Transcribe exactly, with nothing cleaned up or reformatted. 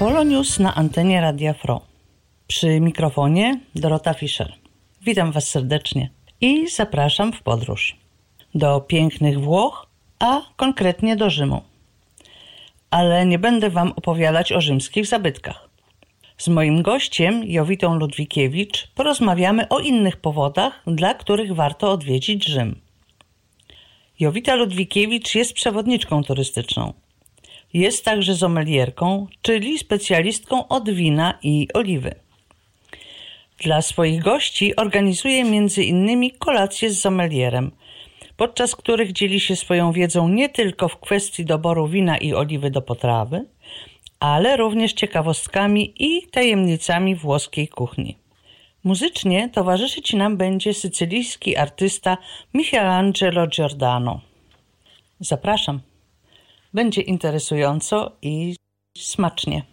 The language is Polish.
Polonius na antenie Radia Fro. Przy mikrofonie Dorota Fischer. Witam Was serdecznie i zapraszam w podróż do pięknych Włoch, a konkretnie do Rzymu. Ale nie będę Wam opowiadać o rzymskich zabytkach. Z moim gościem, Jowitą Ludwikiewicz, porozmawiamy o innych powodach, dla których warto odwiedzić Rzym. Jowita Ludwikiewicz jest przewodniczką turystyczną. Jest także sommelierką, czyli specjalistką od wina i oliwy. Dla swoich gości organizuje między innymi kolacje z sommelierem, podczas których dzieli się swoją wiedzą nie tylko w kwestii doboru wina i oliwy do potrawy, ale również ciekawostkami i tajemnicami włoskiej kuchni. Muzycznie towarzyszyć nam będzie sycylijski artysta Michelangelo Giordano. Zapraszam. Będzie interesująco i smacznie.